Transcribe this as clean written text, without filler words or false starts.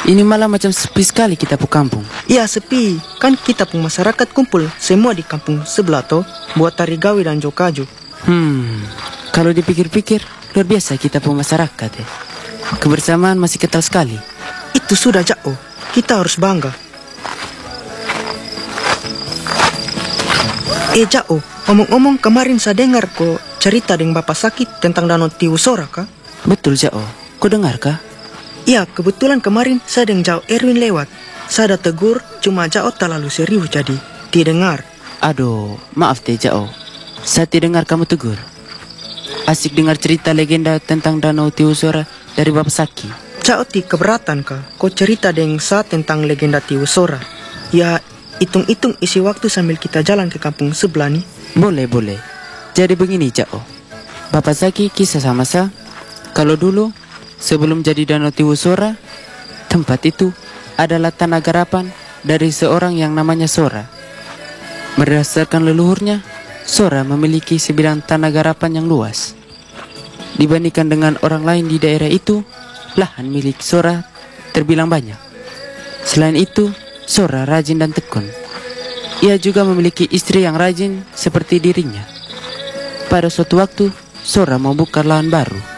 Ini malah macam sepi sekali kita pu kampung. Iya sepi, kan kita pun masyarakat kumpul semua di kampung sebelah toh, buat tari gawe dan jokaju. Kalau dipikir-pikir, luar biasa kita pu masyarakat ya. Kebersamaan masih kental sekali. Itu sudah jauh, kita harus bangga. Jauh, ngomong-ngomong kemarin saya dengar kok cerita dengan Bapak Sakit tentang Danau Tiwusora kah? Betul Jao, kau dengar kah? Iya, kebetulan kemarin saya dengan Jao Erwin lewat. Saya ada tegur, cuma Jao terlalu serius jadi didengar. Aduh, maaf teh Jao, saya tidak dengar kamu tegur. Asik dengar cerita legenda tentang Danau Tiwusora dari Bapak Saki. Jao ti keberatan kah? Kau cerita dengan saya tentang legenda Tiwusora. Ya, hitung-hitung isi waktu sambil kita jalan ke kampung sebelah nih. Boleh. Jadi begini Jao, Bapak Saki kisah sama saya. Kalau dulu, sebelum jadi Danau Tiwusora, tempat itu adalah tanah garapan dari seorang yang namanya Sora. Berdasarkan leluhurnya, Sora memiliki sebidang tanah garapan yang luas. Dibandingkan dengan orang lain di daerah itu, lahan milik Sora terbilang banyak. Selain itu, Sora rajin dan tekun. Ia juga memiliki istri yang rajin seperti dirinya. Pada suatu waktu, Sora mau buka lahan baru.